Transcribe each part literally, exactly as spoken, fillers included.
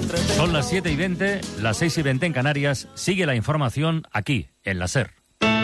Son las siete y veinte, las seis y veinte en Canarias. Sigue la información aquí, en la SER.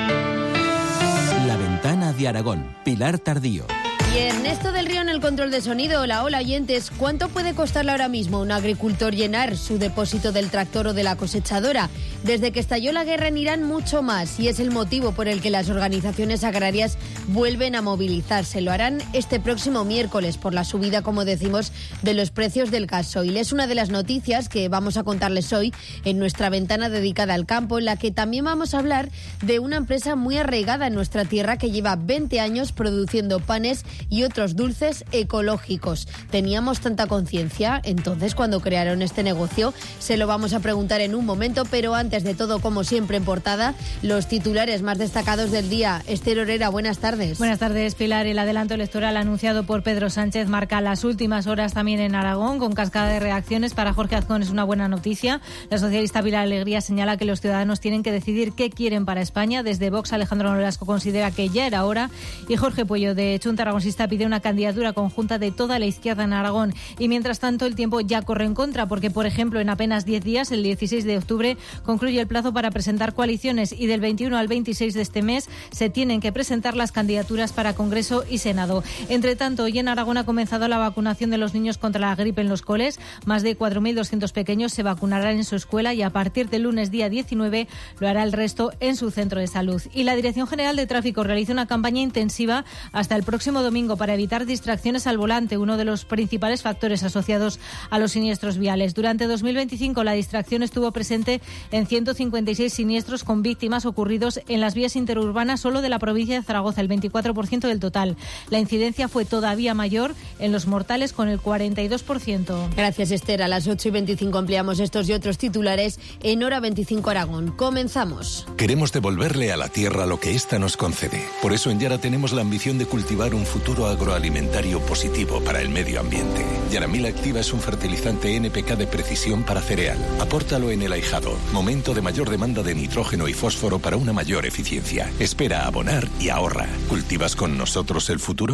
La Ventana de Aragón, Pilar Tardío. Y Ernesto del Río en el control de sonido. Hola, hola, oyentes. ¿Cuánto puede costarle ahora mismo a un agricultor llenar su depósito del tractor o de la cosechadora? Desde que estalló la guerra en Irán, mucho más. Y es el motivo por el que las organizaciones agrarias vuelven a movilizarse. Lo harán este próximo miércoles por la subida, como decimos, de los precios del gasoil. Es una de las noticias que vamos a contarles hoy en nuestra ventana dedicada al campo, en la que también vamos a hablar de una empresa muy arraigada en nuestra tierra que lleva veinte años produciendo panes y otros dulces ecológicos. ¿Teníamos tanta conciencia entonces cuando crearon este negocio? Se lo vamos a preguntar en un momento, pero antes de todo, como siempre en portada, los titulares más destacados del día. Esther Orera, buenas tardes. Buenas tardes, Pilar. El adelanto electoral anunciado por Pedro Sánchez marca las últimas horas también en Aragón, con cascada de reacciones. Para Jorge Azcón es una buena noticia. La socialista Pilar Alegría señala que los ciudadanos tienen que decidir qué quieren para España. Desde Vox, Alejandro Nolasco considera que ya era hora. Y Jorge Puello, de Chunta Aragonsista, pide una candidatura conjunta de toda la izquierda en Aragón. Y mientras tanto, el tiempo ya corre en contra, porque, por ejemplo, en apenas diez días, el dieciséis de octubre, concluye el plazo para presentar coaliciones y del veintiuno al veintiséis de este mes se tienen que presentar las candidaturas para Congreso y Senado. Entre tanto, hoy en Aragón ha comenzado la vacunación de los niños contra la gripe en los coles. Más de cuatro mil doscientos pequeños se vacunarán en su escuela y a partir del lunes día diecinueve lo hará el resto en su centro de salud. Y la Dirección General de Tráfico realiza una campaña intensiva hasta el próximo domingo para evitar distracciones al volante, uno de los principales factores asociados a los siniestros viales. Durante dos mil veinticinco la distracción estuvo presente en ciento cincuenta y seis siniestros con víctimas ocurridos en las vías interurbanas solo de la provincia de Zaragoza, el veinticuatro por ciento del total. La incidencia fue todavía mayor en los mortales, con el cuarenta y dos por ciento. Gracias, Esther. A las ocho y veinticinco ampliamos estos y otros titulares en Hora veinticinco Aragón. Comenzamos. Queremos devolverle a la tierra lo que ésta nos concede. Por eso en Yara tenemos la ambición de cultivar un futuro agroalimentario positivo para el medio ambiente. Yaramil Activa es un fertilizante N P K de precisión para cereal. Apórtalo en el ahijado, momento de mayor demanda de nitrógeno y fósforo para una mayor eficiencia. Espera a abonar y ahorra. ¿Cultivas con nosotros el futuro?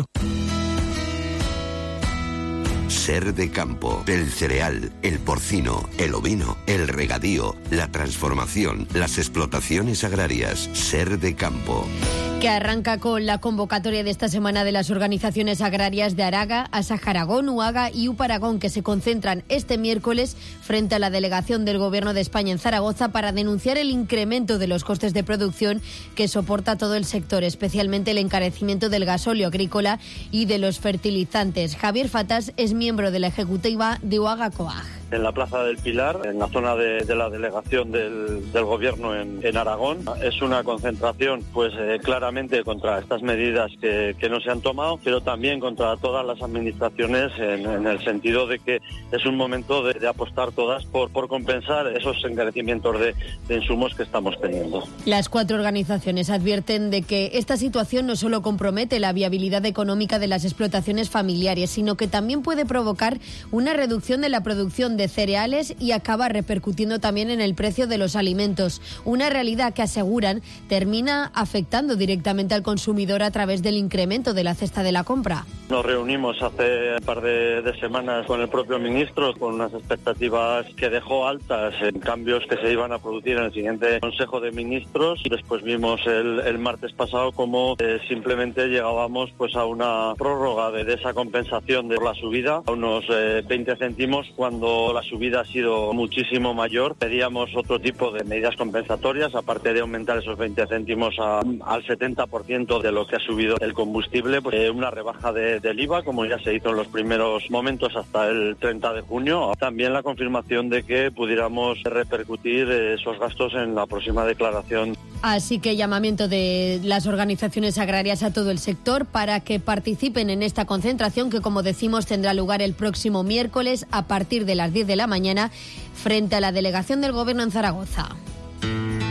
Ser de campo, del cereal, el porcino, el ovino, el regadío, la transformación, las explotaciones agrarias. Ser de campo. Que arranca con la convocatoria de esta semana de las organizaciones agrarias de Araga, Asaja Aragón, UAGA y UPAragón, que se concentran este miércoles frente a la delegación del Gobierno de España en Zaragoza para denunciar el incremento de los costes de producción que soporta todo el sector, especialmente el encarecimiento del gasóleo agrícola y de los fertilizantes. Javier Fatas es miembro de la ejecutiva de UAGA COAG. En la Plaza del Pilar, en la zona de, de la delegación del, del Gobierno en, en Aragón, es una concentración pues eh, claramente contra estas medidas que, que no se han tomado, pero también contra todas las administraciones en, en el sentido de que es un momento de, de apostar todas por, por compensar esos encarecimientos de, de insumos que estamos teniendo. Las cuatro organizaciones advierten de que esta situación no solo compromete la viabilidad económica de las explotaciones familiares, sino que también puede provocar una reducción de la producción de cereales y acaba repercutiendo también en el precio de los alimentos. Una realidad que aseguran termina afectando directamente al consumidor a través del incremento de la cesta de la compra. Nos reunimos hace un par de, de semanas con el propio ministro con unas expectativas que dejó altas en cambios que se iban a producir en el siguiente Consejo de Ministros. Después vimos el, el martes pasado cómo eh, simplemente llegábamos pues a una prórroga de, de esa compensación de la subida a unos eh, veinte céntimos cuando la subida ha sido muchísimo mayor. Pedíamos otro tipo de medidas compensatorias, aparte de aumentar esos veinte céntimos a, al setenta por ciento de lo que ha subido el combustible, pues, eh, una rebaja de, del I V A, como ya se hizo en los primeros momentos hasta el treinta de junio. También la confirmación de que pudiéramos repercutir esos gastos en la próxima declaración. Así que llamamiento de las organizaciones agrarias a todo el sector para que participen en esta concentración que, como decimos, tendrá lugar el próximo miércoles a partir de las diez de la mañana frente a la delegación del Gobierno en Zaragoza.